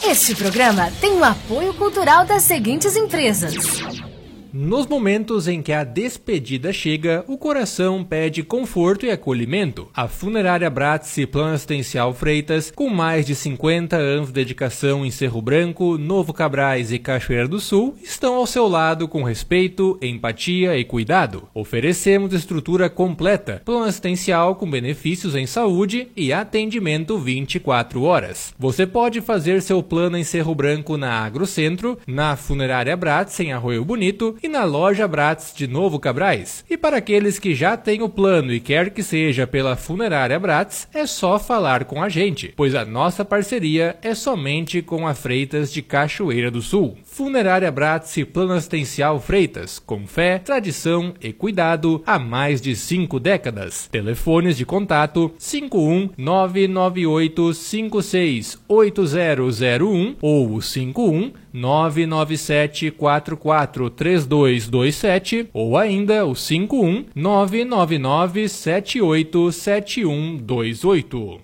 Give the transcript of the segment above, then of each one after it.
Este programa tem o apoio cultural das seguintes empresas. Nos momentos em que a despedida chega, o coração pede conforto e acolhimento. A Funerária Bratz e Plano Assistencial Freitas, com mais de 50 anos de dedicação em Cerro Branco, Novo Cabrais e Cachoeira do Sul, estão ao seu lado com respeito, empatia e cuidado. Oferecemos estrutura completa, plano assistencial com benefícios em saúde e atendimento 24 horas. Você pode fazer seu plano em Cerro Branco na Agrocentro, na Funerária Bratz em Arroio Bonito e na loja Bratz de Novo Cabrais. E para aqueles que já têm o plano e quer que seja pela Funerária Bratz, é só falar com a gente, pois a nossa parceria é somente com a Freitas de Cachoeira do Sul. Funerária Bratz e Plano Assistencial Freitas, com fé, tradição e cuidado há mais de 5 décadas. Telefones de contato 51 998 56 8001 ou 51 997 44 3227 ou ainda o 51 999 78 7128.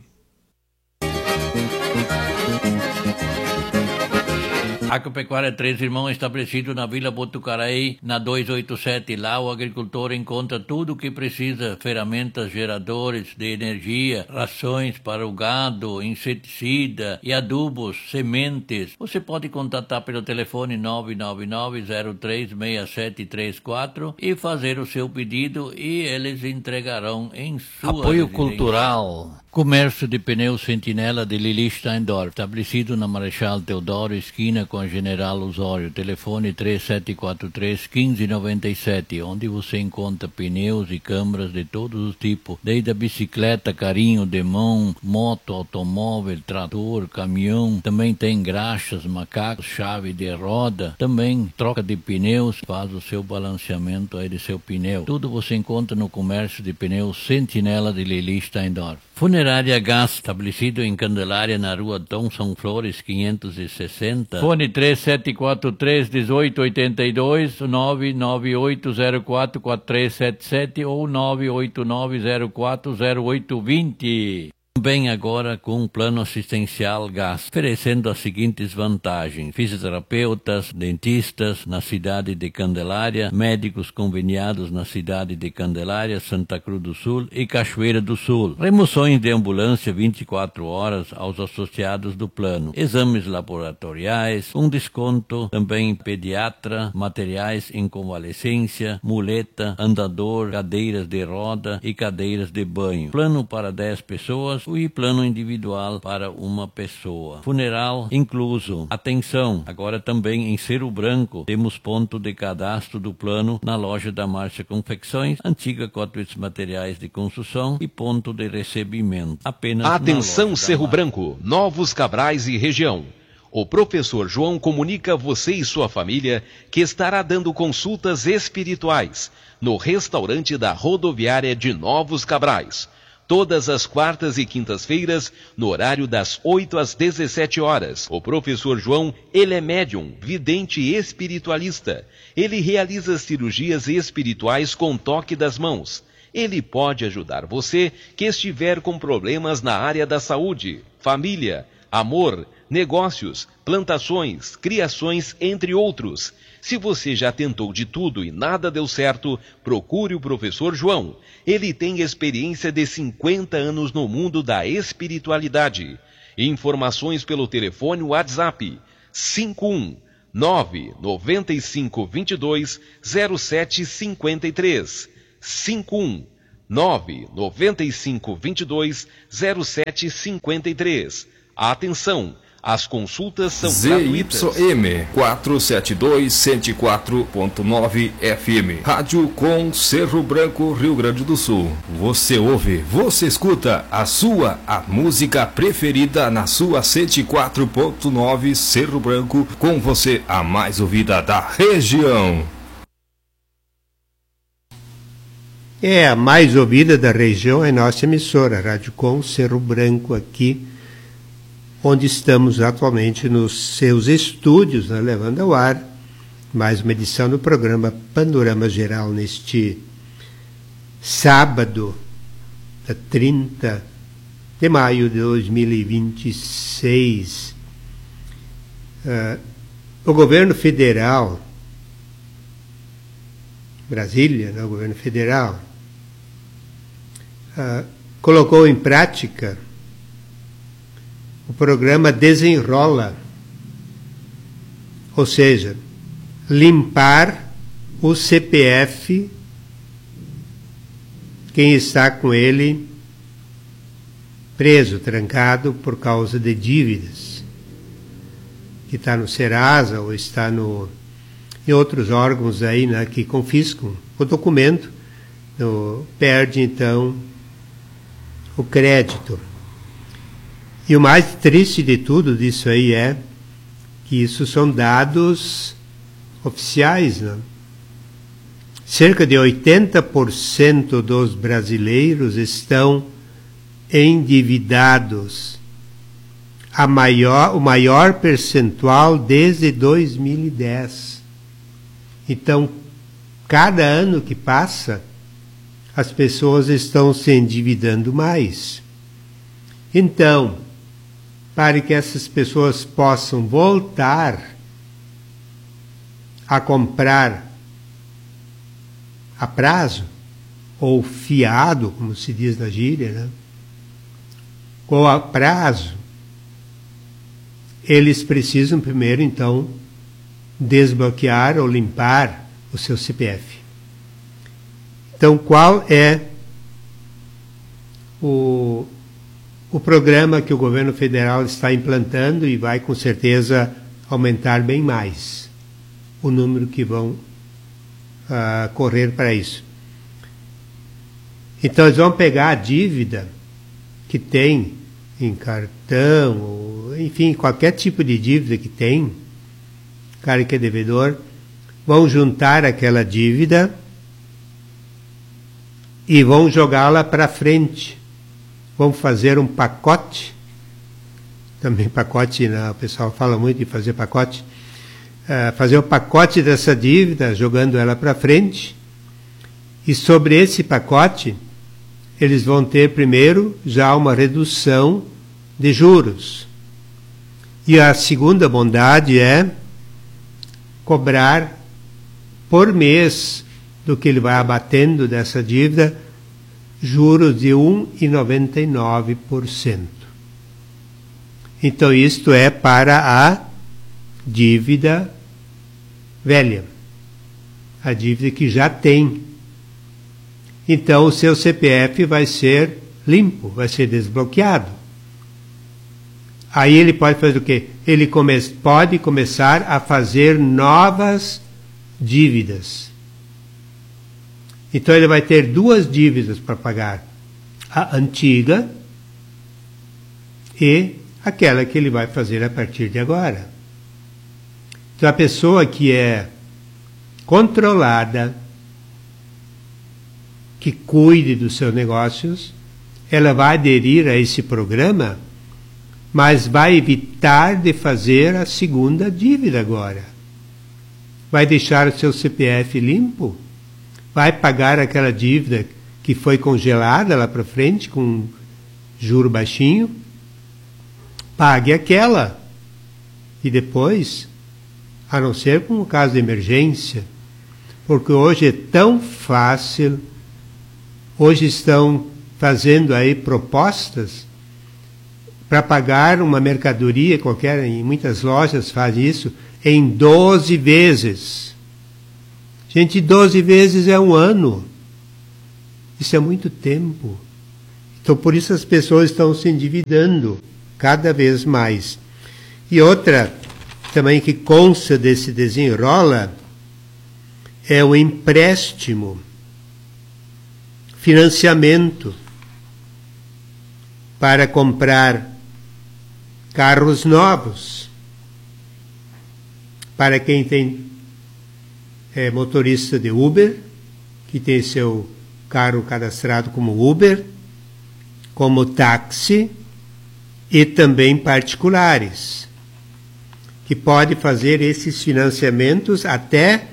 Agropecuária Três Irmãos, estabelecido na Vila Botucaraí, na 287. Lá o agricultor encontra tudo o que precisa: ferramentas, geradores de energia, rações para o gado, inseticida e adubos, sementes. Você pode contatar pelo telefone 999-036734 e fazer o seu pedido e eles entregarão em sua Apoio residência. cultural. Comércio de pneus Sentinela de Lili Steindorf, estabelecido na Marechal Teodoro, esquina com a General Osório, telefone 3743-1597, onde você encontra pneus e câmaras de todos os tipos, desde a bicicleta, carrinho de mão, moto, automóvel, trator, caminhão, também tem graxas, macacos, chave de roda, também troca de pneus, faz o seu balanceamento aí de seu pneu. Tudo você encontra no comércio de pneus Sentinela de Lili Steindorf. Funerária Gás, estabelecido em Candelária, na rua Dom São Flores, 560. Fone 3743-1882, 998044377 ou 989040820. Também agora com um plano assistencial Gás, oferecendo as seguintes vantagens: fisioterapeutas, dentistas na cidade de Candelária, médicos conveniados na cidade de Candelária, Santa Cruz do Sul e Cachoeira do Sul, remoções de ambulância 24 horas aos associados do plano, exames laboratoriais, um desconto também pediatra, materiais em convalescência, muleta, andador, cadeiras de roda e cadeiras de banho, plano para 10 pessoas e plano individual para uma pessoa. Funeral incluso. Atenção, agora também em Cerro Branco temos ponto de cadastro do plano na loja da Márcia Confecções, antiga Cotwitz Materiais de Construção e ponto de recebimento. Apenas atenção, Cerro Branco, Novos Cabrais e região. O professor João comunica a você e sua família que estará dando consultas espirituais no restaurante da rodoviária de Novos Cabrais, todas as quartas e quintas-feiras, no horário das 8 às 17 horas. O professor João, ele é médium, vidente e espiritualista. Ele realiza cirurgias espirituais com toque das mãos. Ele pode ajudar você que estiver com problemas na área da saúde, família, amor, negócios, plantações, criações, entre outros. Se você já tentou de tudo e nada deu certo, procure o professor João. Ele tem experiência de 50 anos no mundo da espiritualidade. Informações pelo telefone WhatsApp 51 99522 0753 51 99522 0753. Atenção! As consultas são gratuitas. ZYM 472 104.9 FM. Rádio com Cerro Branco, Rio Grande do Sul. Você ouve, você escuta a música preferida na sua 104.9 Cerro Branco, com você a mais ouvida da região. É a mais ouvida da região, é nossa emissora, Rádio com Cerro Branco, aqui onde estamos atualmente nos seus estúdios, né, levando ao ar mais uma edição do programa Panorama Geral neste sábado, dia 30 de maio de 2026. O governo federal, Brasília, né, o governo federal, colocou em prática o programa Desenrola, ou seja, limpar o CPF, quem está com ele preso, trancado por causa de dívidas, que está no Serasa ou está em outros órgãos aí, né, que confiscam o documento, perde então o crédito. E o mais triste de tudo disso aí é que isso são dados oficiais, né? Cerca de 80% dos brasileiros estão endividados, o maior percentual desde 2010. Então, cada ano que passa, as pessoas estão se endividando mais. Então, para que essas pessoas possam voltar a comprar a prazo, ou fiado, como se diz na gíria, né? Com a prazo, eles precisam primeiro, então, desbloquear ou limpar o seu CPF. Então, qual é o programa que o governo federal está implantando e vai, com certeza, aumentar bem mais o número que vão correr para isso? Então, eles vão pegar a dívida que tem em cartão, ou, enfim, qualquer tipo de dívida que tem, cara que é devedor, vão juntar aquela dívida e vão jogá-la para frente. Vão fazer um pacote, também pacote, né, o pessoal fala muito de fazer pacote, fazer o pacote dessa dívida, jogando ela para frente, e sobre esse pacote, eles vão ter primeiro já uma redução de juros. E a segunda bondade é cobrar por mês do que ele vai abatendo dessa dívida, juros de 1,99%. Então, isto é para a dívida velha, a dívida que já tem. Então, o seu CPF vai ser limpo, vai ser desbloqueado. Aí ele pode fazer o quê? Ele pode começar a fazer novas dívidas. Então, ele vai ter duas dívidas para pagar: a antiga e aquela que ele vai fazer a partir de agora. Então, a pessoa que é controlada, que cuide dos seus negócios, ela vai aderir a esse programa, mas vai evitar de fazer a segunda dívida agora. Vai deixar o seu CPF limpo, vai pagar aquela dívida que foi congelada lá para frente, com juro baixinho, pague aquela. E depois, a não ser com um caso de emergência, porque hoje é tão fácil, hoje estão fazendo aí propostas para pagar uma mercadoria qualquer, em muitas lojas fazem isso, em 12 vezes. Gente, 12 vezes é um ano. Isso é muito tempo. Então, por isso as pessoas estão se endividando cada vez mais. E outra também que consta desse desenrola é o empréstimo, financiamento para comprar carros novos. Para quem tem motorista de Uber, que tem seu carro cadastrado como Uber, como táxi, e também particulares, que pode fazer esses financiamentos até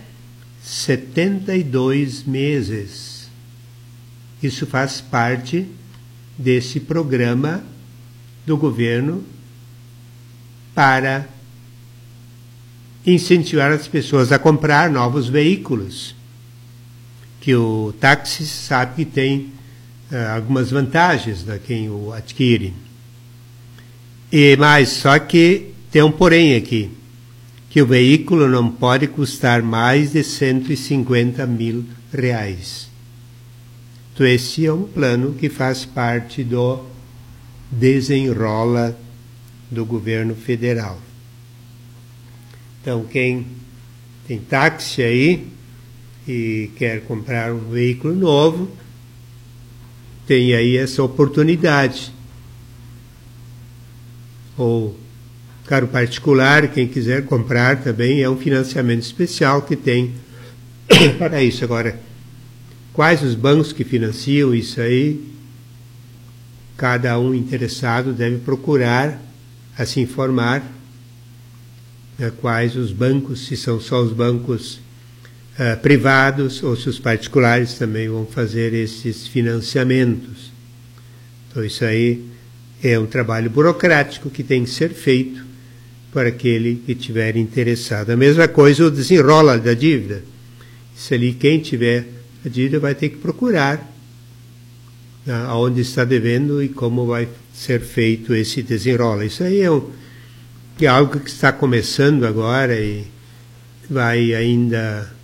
72 meses. Isso faz parte desse programa do governo para incentivar as pessoas a comprar novos veículos, que o táxi sabe que tem algumas vantagens da quem o adquire. Mas só que tem um porém aqui, que o veículo não pode custar mais de R$150 mil. Então esse é um plano que faz parte do desenrola do governo federal. Então quem tem táxi aí e quer comprar um veículo novo, tem aí essa oportunidade. Ou carro particular, quem quiser comprar também, é um financiamento especial que tem para isso. Agora, quais os bancos que financiam isso aí? Cada um interessado deve procurar a se informar, né, quais os bancos, se são só os bancos privados ou se os particulares também vão fazer esses financiamentos. Então isso aí é um trabalho burocrático que tem que ser feito para aquele que estiver interessado. A mesma coisa o desenrola da dívida. Isso ali, quem tiver a dívida vai ter que procurar aonde está devendo e como vai ser feito esse desenrola. Isso aí é algo que está começando agora e vai ainda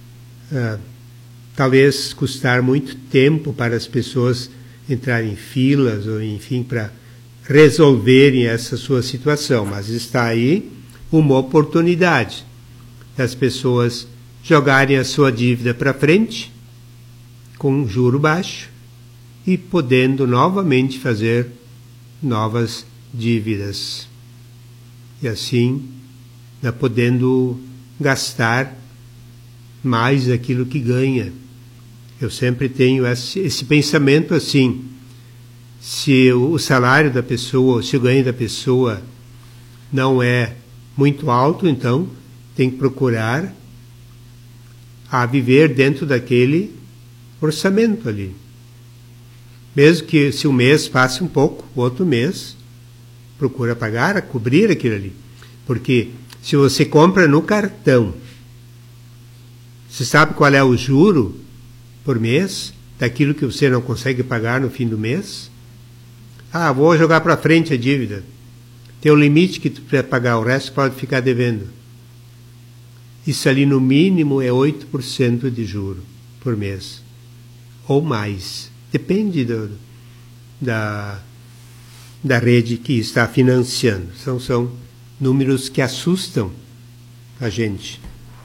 talvez custar muito tempo para as pessoas entrarem em filas ou enfim para resolverem essa sua situação, mas está aí uma oportunidade das pessoas jogarem a sua dívida para frente com um juro baixo e podendo novamente fazer novas dívidas e assim podendo gastar mais daquilo que ganha. Eu sempre tenho esse pensamento assim: se o salário da pessoa, se o ganho da pessoa não é muito alto, então tem que procurar a viver dentro daquele orçamento ali. Mesmo que se um mês passe um pouco, o outro mês procura pagar, cobrir aquilo ali. Porque se você compra no cartão, você sabe qual é o juro por mês daquilo que você não consegue pagar no fim do mês? Vou jogar para frente a dívida. Tem um limite que tu precisa pagar, o resto pode ficar devendo. Isso ali no mínimo é 8% de juro por mês. Ou mais. Depende da rede que está financiando. São números que assustam a gente.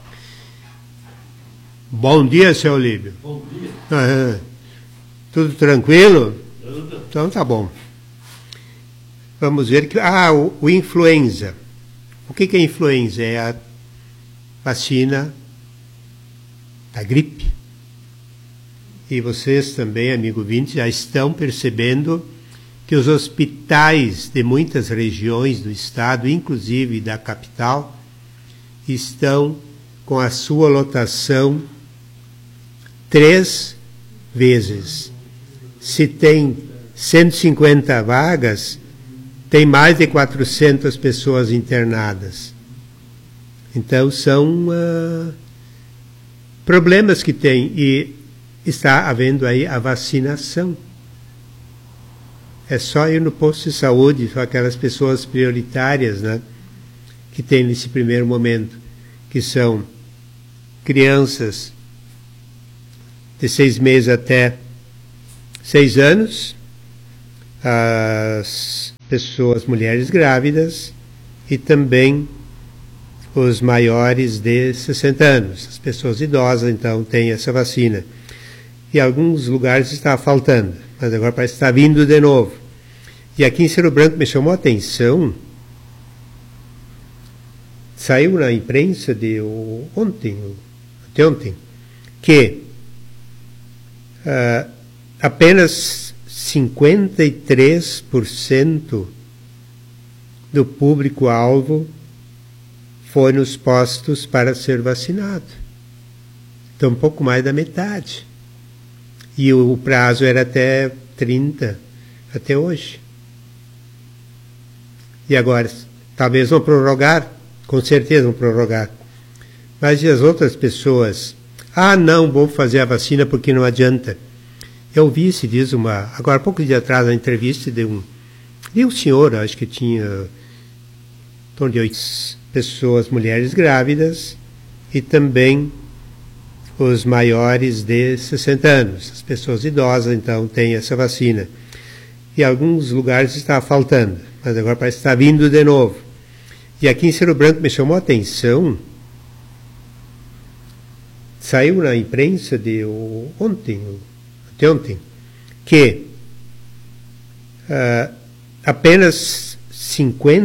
Bom dia, seu Olívio. Bom dia. Tudo tranquilo? Tudo. Então tá bom. Vamos ver que o influenza. O que é influenza? É a vacina da gripe. E vocês também, amigo ouvinte, já estão percebendo que os hospitais de muitas regiões do estado, inclusive da capital, estão com a sua lotação 3 vezes. Se tem 150 vagas, tem mais de 400 pessoas internadas. Então são problemas que tem, e está havendo aí a vacinação. É só ir no posto de saúde, só aquelas pessoas prioritárias, né, que tem nesse primeiro momento, que são crianças de 6 meses até 6 anos, as pessoas, mulheres grávidas e também os maiores de 60 anos. As pessoas idosas, então, têm essa vacina. E alguns lugares está faltando, mas agora parece que está vindo de novo. E aqui em Cerro Branco me chamou a atenção, saiu na imprensa de ontem, que apenas 53% do público-alvo foi nos postos para ser vacinado. Então, um pouco mais da metade. E o prazo era até 30, até hoje. E agora, talvez vão prorrogar Com certeza vão prorrogar. Mas e as outras pessoas? Ah, não, vou fazer a vacina porque não adianta. Eu vi, se diz agora, pouco dia atrás, a entrevista de um senhor, acho que tinha em torno de 8 pessoas, mulheres grávidas, e também os maiores de 60 anos. As pessoas idosas, então, têm essa vacina. E em alguns lugares está faltando, mas agora parece que está vindo de novo. E aqui em Cerro Branco me chamou a atenção, saiu na imprensa de ontem, que apenas 50